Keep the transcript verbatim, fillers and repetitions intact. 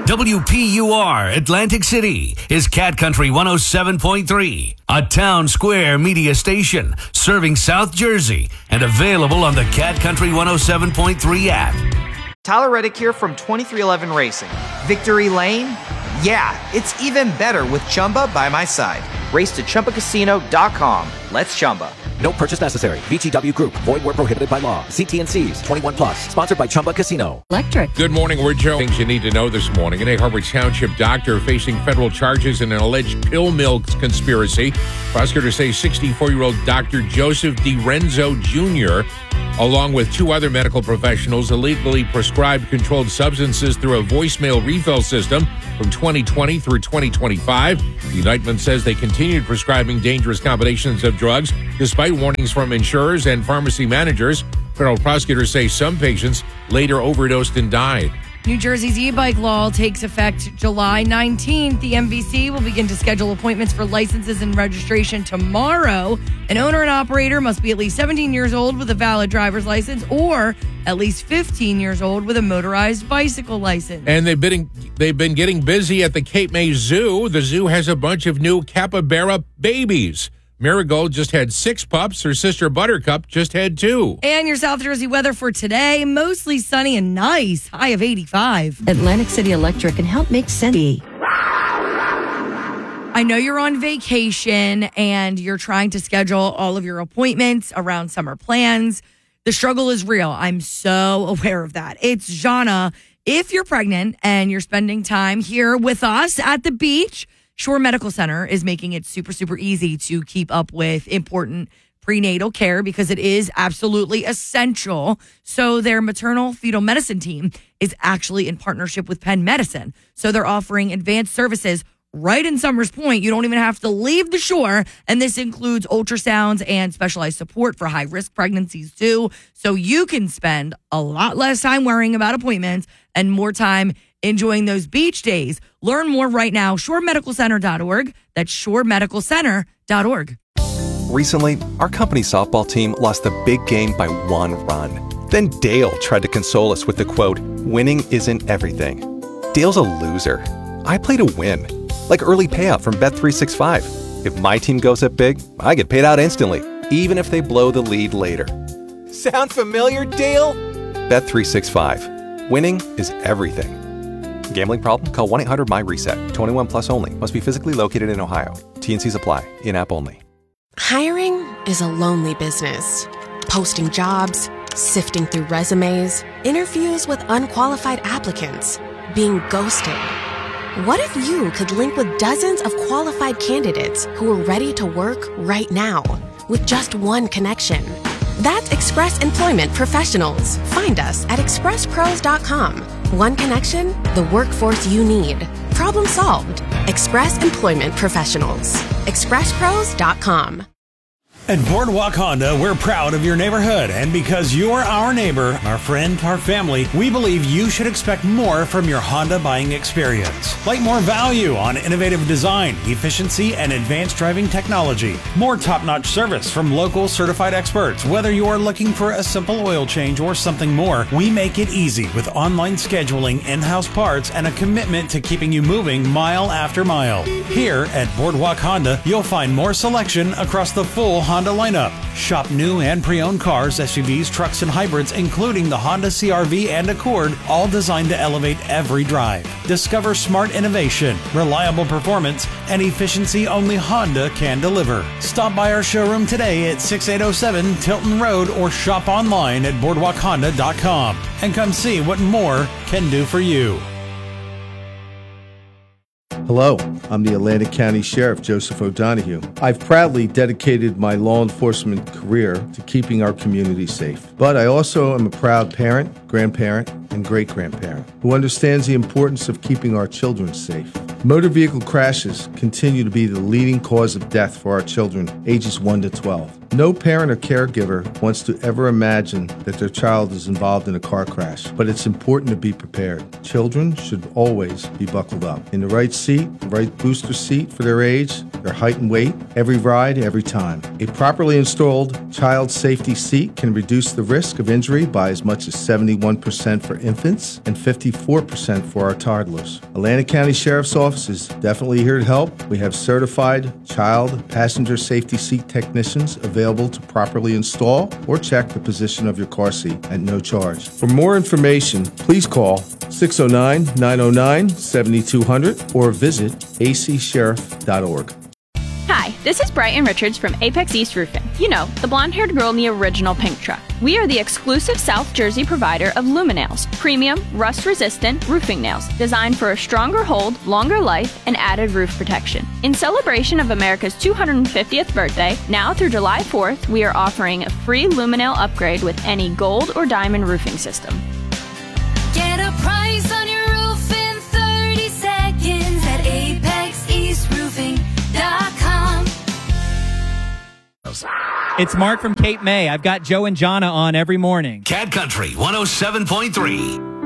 W P U R Atlantic City is Cat Country one oh seven point three, a town square media station serving South Jersey and available on the Cat Country one oh seven point three app. Tyler Reddick here from twenty-three eleven Racing. Victory Lane? Yeah, it's even better with Chumba by my side. Race to Chumba Casino dot com. Let's Chumba. No purchase necessary. V G W Group. Void where prohibited by law. See T and C's. twenty-one plus. Sponsored by Chumba Casino. Electric. Good morning. We're Joe. Things you need to know this morning. An Egg Harbor Township doctor facing federal charges in an alleged pill mill conspiracy. Prosecutors say sixty-four-year-old Doctor Joseph DiRenzo Junior, along with two other medical professionals, illegally prescribed controlled substances through a voicemail refill system from twenty twenty through twenty twenty-five. The indictment says they continued prescribing dangerous combinations of drugs despite warnings from insurers and pharmacy managers. Federal prosecutors say some patients later overdosed and died. New Jersey's e-bike law takes effect July nineteenth. The M V C will begin to schedule appointments for licenses and registration tomorrow. An owner and operator must be at least seventeen years old with a valid driver's license or at least fifteen years old with a motorized bicycle license. And they've been they've been getting busy at the Cape May Zoo. The zoo has a bunch of new capybara babies. Marigold just had six pups. Her sister Buttercup just had two. And your South Jersey weather for today, mostly sunny and nice, high of eighty-five. Atlantic City Electric can help make sense. I know you're on vacation and you're trying to schedule all of your appointments around summer plans. The struggle is real. I'm so aware of that. It's Jana. If you're pregnant and you're spending time here with us at the beach, Shore Medical Center is making it super, super easy to keep up with important prenatal care because it is absolutely essential. So their maternal fetal medicine team is actually in partnership with Penn Medicine. So they're offering advanced services right in Summers Point. You don't even have to leave the shore. And this includes ultrasounds and specialized support for high-risk pregnancies too. So you can spend a lot less time worrying about appointments and more time enjoying those beach days. Learn more right now, shore medical center dot org. That's shore medical center dot org. Recently, our company softball team lost the big game by one run. Then Dale tried to console us with the quote, "Winning isn't everything." Dale's a loser. I play to win. Like early payout from Bet three sixty-five. If my team goes up big, I get paid out instantly, even if they blow the lead later. Sound familiar, Dale? Bet three sixty-five. Winning is everything. Gambling problem? Call one eight hundred M Y reset. twenty-one plus only. Must be physically located in Ohio. T and C's apply. In-app only. Hiring is a lonely business. Posting jobs, sifting through resumes, interviews with unqualified applicants, being ghosted. What if you could link with dozens of qualified candidates who are ready to work right now with just one connection? That's Express Employment Professionals. Find us at express pros dot com. One connection, the workforce you need. Problem solved. Express Employment Professionals. express pros dot com. At Boardwalk Honda, we're proud of your neighborhood, and because you're our neighbor, our friend, our family, we believe you should expect more from your Honda buying experience. Like more value on innovative design, efficiency, and advanced driving technology. More top-notch service from local certified experts. Whether you are looking for a simple oil change or something more, we make it easy with online scheduling, in-house parts, and a commitment to keeping you moving mile after mile. Here at Boardwalk Honda, you'll find more selection across the full Honda Honda lineup. Shop new and pre-owned cars, S U Vs, trucks, and hybrids, including the Honda C R V and Accord, all designed to elevate every drive. Discover smart innovation, reliable performance, and efficiency only Honda can deliver. Stop by our showroom today at sixty-eight oh seven Tilton Road or shop online at boardwalk honda dot com and come see what more can do for you. Hello, I'm the Atlantic County Sheriff, Joseph O'Donoghue. I've proudly dedicated my law enforcement career to keeping our community safe. But I also am a proud parent, grandparent, and great-grandparent who understands the importance of keeping our children safe. Motor vehicle crashes continue to be the leading cause of death for our children ages one to twelve. No parent or caregiver wants to ever imagine that their child is involved in a car crash, but it's important to be prepared. Children should always be buckled up. In the right seat, the right booster seat for their age, their height and weight, every ride, every time. A properly installed child safety seat can reduce the risk of injury by as much as seventy-one percent for infants and fifty-four percent for our toddlers. Atlantic County Sheriff's Office is definitely here to help. We have certified child passenger safety seat technicians available to properly install or check the position of your car seat at no charge. For more information, please call six oh nine, nine oh nine, seven two zero zero or visit a c sheriff dot org. Hi, this is Brighton Richards from Apex East Roofing. You know, the blonde-haired girl in the original pink truck. We are the exclusive South Jersey provider of Luminails, premium, rust-resistant roofing nails designed for a stronger hold, longer life, and added roof protection. In celebration of America's two hundred fiftieth birthday, now through July fourth, we are offering a free Luminail upgrade with any gold or diamond roofing system. Get a price on your roof in thirty seconds at apex east roofing dot com. It's Mark from Cape May. I've got Joe and Jonna on every morning. Cat Country one oh seven point three.